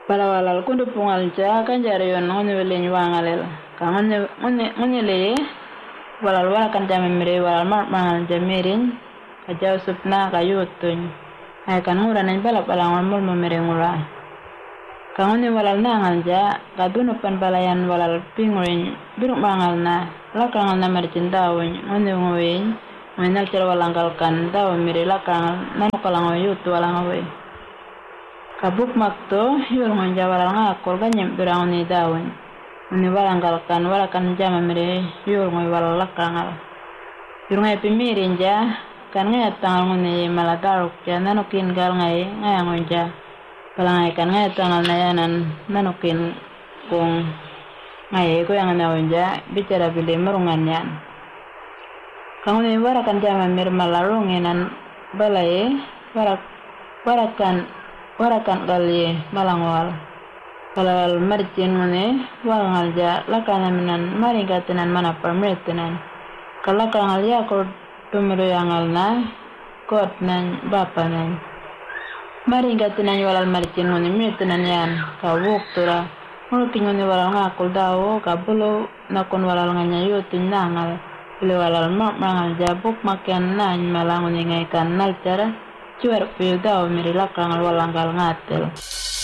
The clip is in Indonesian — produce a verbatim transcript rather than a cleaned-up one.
Bala walal kundu pungal ja kan jare yon ngone wele nywangalel. Ka ngone ngone ngone le walal wala kan jame mere walal mar mangal jamirin ka jaw supna ka yutun. Ay kan ngura nan bala bala ngol mo mere ngura. Ka ngone walal nangal ja ka dunu pan balayan walal pinguin biruk mangal na lakangal na mercindawin ngone ngowen ngone nak cer walanggal kan daw mere lakangal nanu kalango yutu walangowe. Kabuk makto yul ngon jawara nga kol ganyam durang ni dawon ni walanggal kan walakan jama mere yul ngoy walak kangal yul ngay pimirin ja kan ngay tangal ngone maladaruk ja nanukin gal ngay ngay ngon ja palangay kan ngay tangal nayanan nanukin kung ngay ko yang nawon ja bicara bile marungan yan kangone warakan jama mere malarunginan balay warak warakan warakan kali malangwal kalal marjin mone walangal ja lakana minan maringatinan mana permetinan kalakangal ya ko tumiro yangal na kot nan bapa nan maringatinan walal marjin mone metinan yan ka wuktura mulkin mone walal ngakul dawo ka bulu nakon walal nganya yutin nangal bulu walal mak mangal ja buk makian nan malangun ngai kan nal cara cuar piu daw miri lakangal walanggal ngatel.